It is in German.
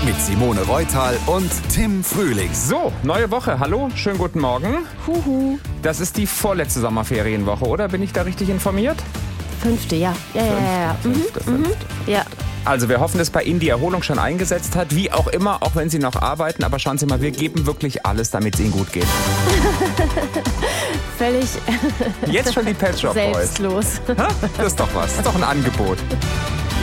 mit Simone Reutal und Tim Frühling. So, neue Woche. Hallo, schönen guten Morgen. Huhu. Das ist die vorletzte Sommerferienwoche, oder? Bin ich da richtig informiert? 5. Ja. Fünfte. Ja. Also wir hoffen, dass bei Ihnen die Erholung schon eingesetzt hat. Wie auch immer, auch wenn Sie noch arbeiten. Aber schauen Sie mal, wir geben wirklich alles, damit es Ihnen gut geht. Völlig Jetzt schon die Pet Shop Boys. selbstlos. Ha? Das ist doch was. Das ist doch ein Angebot.